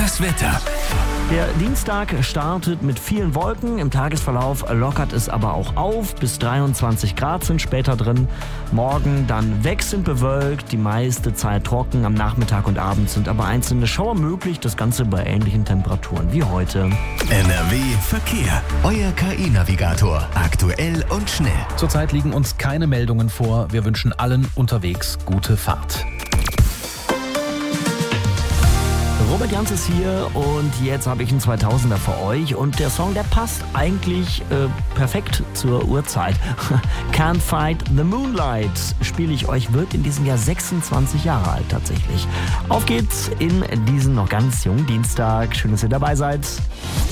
Das Wetter. Der Dienstag startet mit vielen Wolken, im Tagesverlauf lockert es aber auch auf, bis 23 Grad sind später drin. Morgen dann wechselnd bewölkt, die meiste Zeit trocken, am Nachmittag und Abend sind aber einzelne Schauer möglich, das Ganze bei ähnlichen Temperaturen wie heute. NRW Verkehr, euer KI-Navigator, aktuell und schnell. Zurzeit liegen uns keine Meldungen vor, wir wünschen allen unterwegs gute Fahrt. Robert Jans ist hier und jetzt habe ich einen 2000er für euch und der Song, der passt eigentlich perfekt zur Uhrzeit. Can't Fight the Moonlight spiele ich euch, wird in diesem Jahr 26 Jahre alt tatsächlich. Auf geht's in diesen noch ganz jungen Dienstag. Schön, dass ihr dabei seid.